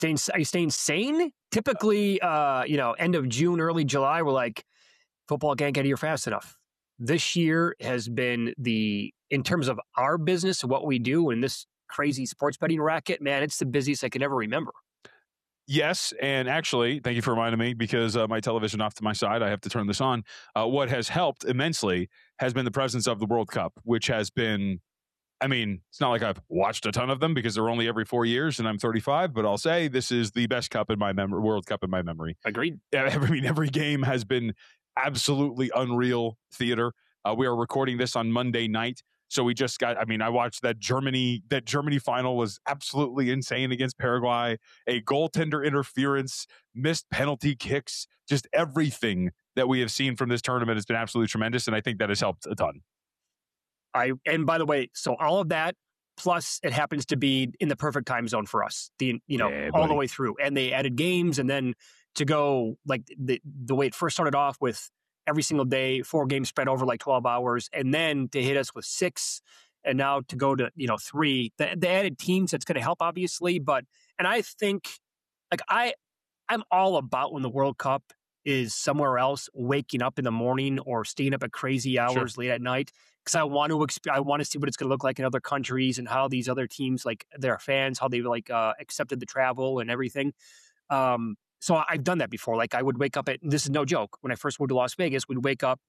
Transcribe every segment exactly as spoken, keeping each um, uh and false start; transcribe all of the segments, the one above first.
staying, are you staying sane? Typically, uh, you know, end of June, early July, we're like, football can't get here fast enough. This year has been the, in terms of our business, what we do in this crazy sports betting racket, man, it's the busiest I can ever remember. Yes, and actually, thank you for reminding me, because uh, my television off to my side, I have to turn this on. Uh, what has helped immensely has been the presence of the World Cup, which has been, I mean, it's not like I've watched a ton of them because they're only every four years and I'm thirty-five, but I'll say this is the best cup in my memory, World Cup in my memory. Agreed. I mean, every game has been absolutely unreal theater. Uh, we are recording this on Monday night. So we just got, I mean, I watched that Germany, that Germany final was absolutely insane against Paraguay. A goaltender interference, missed penalty kicks, just everything that we have seen from this tournament has been absolutely tremendous. And I think that has helped a ton. I, and by the way, so all of that, plus it happens to be in the perfect time zone for us, the, you know, yeah, all the way through. And they added games, and then to go like the, the way it first started off with every single day, four games spread over like twelve hours, and then to hit us with six, and now to go to, you know, three. The, the added teams, that's going to help, obviously. But, and I think, like, I, I'm all about when the World Cup is somewhere else, waking up in the morning or staying up at crazy hours Sure. late at night, because I want to exp- I want to see what it's going to look like in other countries and how these other teams, like their fans, how they like uh, accepted the travel and everything. Um, So I've done that before. Like I would wake up at, this is no joke, when I first moved to Las Vegas, we'd wake up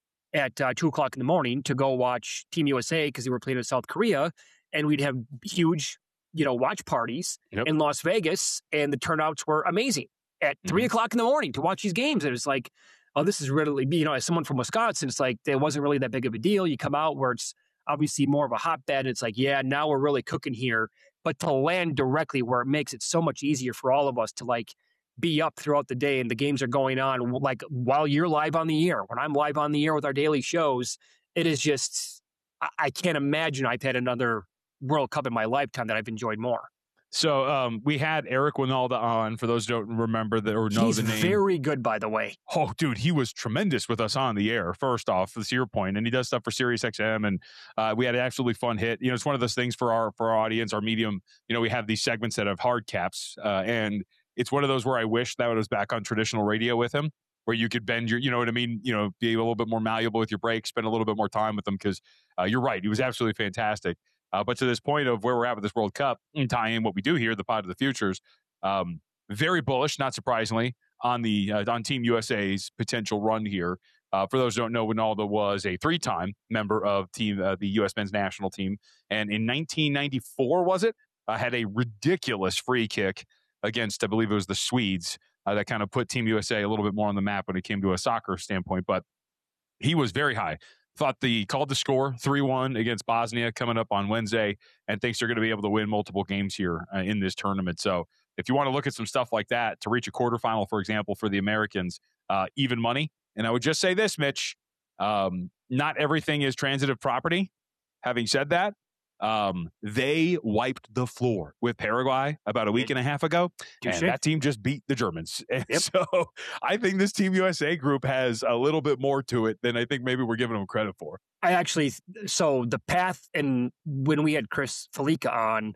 at uh, two o'clock in the morning to go watch Team U S A because they were playing in South Korea, and we'd have huge, you know, watch parties Yep. in Las Vegas, and the turnouts were amazing at Mm-hmm. three o'clock in the morning to watch these games. And it's like, oh, this is really, you know, as someone from Wisconsin, it's like, it wasn't really that big of a deal. You come out where it's obviously more of a hotbed. It's like, yeah, now we're really cooking here. But to land directly where it makes it so much easier for all of us to like, be up throughout the day and the games are going on like while you're live on the air. When I'm live on the air with our daily shows, it is just, I, I can't imagine I've had another World Cup in my lifetime that I've enjoyed more. So um, we had Eric Winalda on, for those who don't remember that or know He's the name. very good, by the way. Oh, dude, he was tremendous with us on the air, first off, to your point. And he does stuff for Sirius X M, and uh, we had an absolutely fun hit. You know, it's one of those things for our for our audience, our medium. You know, we have these segments that have hard caps, uh, and it's one of those where I wish that was back on traditional radio with him, where you could bend your, you know what I mean? You know, be a little bit more malleable with your breaks, spend a little bit more time with them, because uh, you're right. He was absolutely fantastic. Uh, but to this point of where we're at with this World Cup, and tying in what we do here, the Pod of the Futures, um, very bullish, not surprisingly, on the uh, on Team U S A's potential run here. Uh, for those who don't know, Winalda was a three-time member of team uh, the U S men's national team, and in nineteen ninety-four, was it, uh, had a ridiculous free kick against, I believe it was the Swedes, uh, that kind of put Team U S A a little bit more on the map when it came to a soccer standpoint. But he was very high. Thought the called the score three one against Bosnia coming up on Wednesday, and thinks they're going to be able to win multiple games here uh, in this tournament. So if you want to look at some stuff like that to reach a quarterfinal, for example, for the Americans, uh, even money. And I would just say this, Mitch, um, not everything is transitive property. Having said that, Um, they wiped the floor with Paraguay about a week and a half ago, and Touché. that team just beat the Germans. And Yep. so I think this Team U S A group has a little bit more to it than I think maybe we're giving them credit for. I actually, so the path, and when we had Chris Felica on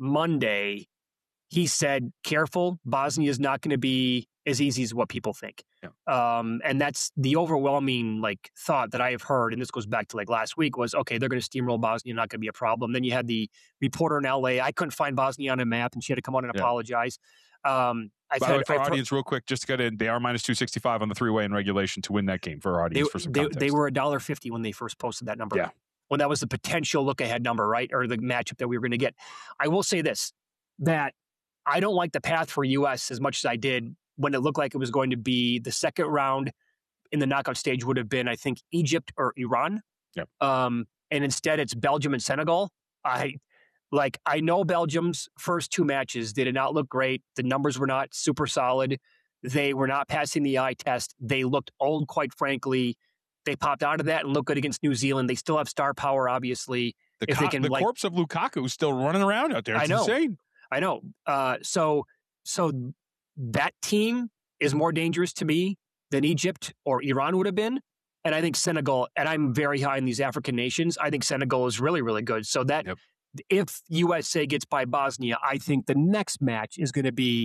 Monday, he said, careful, Bosnia is not going to be as easy as what people think. Yeah. Um, and that's the overwhelming like thought that I have heard, and this goes back to like last week, was, okay, they're going to steamroll Bosnia, not going to be a problem. Then you had the reporter in L A. I couldn't find Bosnia on a map, and she had to come on and Yeah. apologize. Um, I've By the way, had, for our I've heard- audience, real quick, just to get in, they are minus two sixty-five on the three-way in regulation to win that game for our they, audience for some they, context. they were one dollar fifty when they first posted that number. Yeah. When that was the potential look-ahead number, right? Or the matchup that we were going to get. I will say this, that I don't like the path for U S as much as I did when it looked like it was going to be the second round in the knockout stage would have been, I think, Egypt or Iran. Yep. Um, and instead it's Belgium and Senegal. I like, I know Belgium's first two matches, they did not look great. The numbers were not super solid. They were not passing the eye test. They looked old, quite frankly. They popped out of that and looked good against New Zealand. They still have star power, obviously. the if co- they can, the like- corpse of Lukaku is still running around out there. It's I know. insane. I know. Uh, so, so that team is more dangerous to me than Egypt or Iran would have been. And I think Senegal, and I'm very high in these African nations, I think Senegal is really, really good. So that Yep. if U S A gets by Bosnia, I think the next match is going to be